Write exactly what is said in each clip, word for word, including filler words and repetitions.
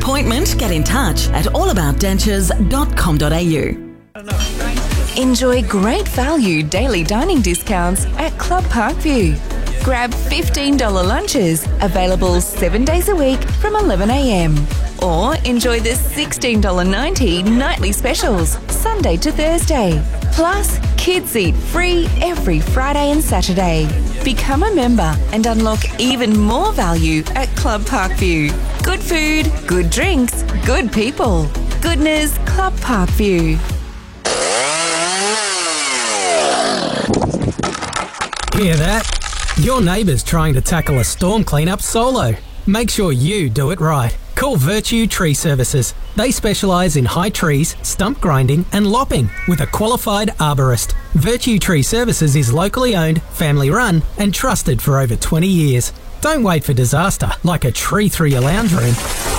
appointment, get in touch at allaboutdentures dot com dot a u. Enjoy great value daily dining discounts at Club Parkview. Grab fifteen dollars lunches, available seven days a week from eleven a m. Or enjoy the sixteen dollars ninety nightly specials, Sunday to Thursday. Plus, kids eat free every Friday and Saturday. Become a member and unlock even more value at Club Parkview. Good food, good drinks, good people. Goodness Club Parkview. Hear that? Your neighbour's trying to tackle a storm cleanup solo. Make sure you do it right. Call Virtue Tree Services. They specialise in high trees, stump grinding and lopping with a qualified arborist. Virtue Tree Services is locally owned, family run and trusted for over twenty years. Don't wait for disaster like a tree through your lounge room.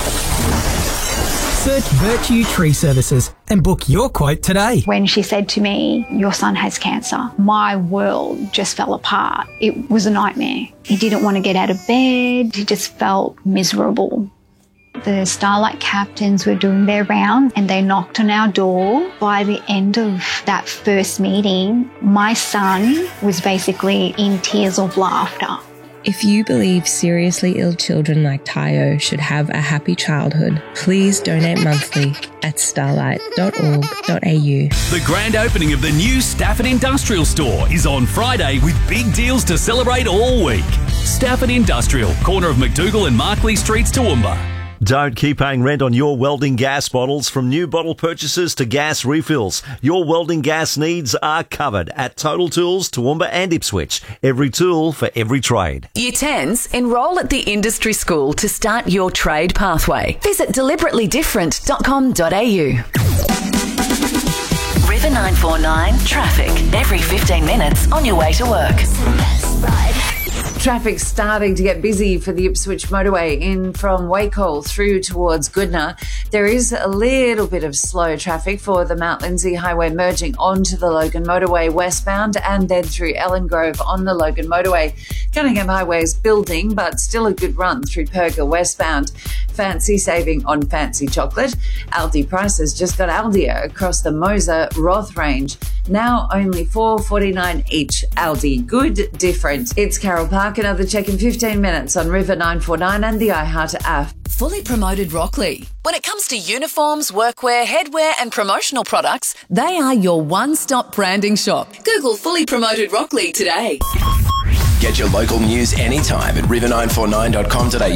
Search Virtue Tree Services and book your quote today. When she said to me, "Your son has cancer," my world just fell apart. It was a nightmare. He didn't want to get out of bed. He just felt miserable. The Starlight captains were doing their round and they knocked on our door. By the end of that first meeting, my son was basically in tears of laughter. If you believe seriously ill children like Tayo should have a happy childhood, please donate monthly at starlight dot org dot a u. The grand opening of the new Stafford Industrial Store is on Friday with big deals to celebrate all week. Stafford Industrial, corner of McDougall and Markley Streets, Toowoomba. Don't keep paying rent on your welding gas bottles. From new bottle purchases to gas refills, your welding gas needs are covered at Total Tools, Toowoomba and Ipswich. Every tool for every trade. Year tens, enrol at the industry school to start your trade pathway. Visit deliberately different dot com dot a u. River nine four nine traffic every fifteen minutes on your way to work. Traffic starting to get busy for the Ipswich motorway in from Wacol through towards Goodna. There is a little bit of slow traffic for the Mount Lindesay Highway merging onto the Logan motorway westbound and then through Ellen Grove on the Logan motorway. Cunningham Highway is building, but still a good run through Perga westbound. Fancy saving on fancy chocolate. Aldi prices just got Aldia across the Moser Roth range. Now only four dollars forty-nine each. Aldi, good, different. It's Carol Park. Another check in fifteen minutes on River nine four nine and the iHeart app. Fully Promoted Rockley. When it comes to uniforms, workwear, headwear and promotional products, they are your one-stop branding shop. Google Fully Promoted Rockley today. Get your local news anytime at river nine four nine dot com dot a u.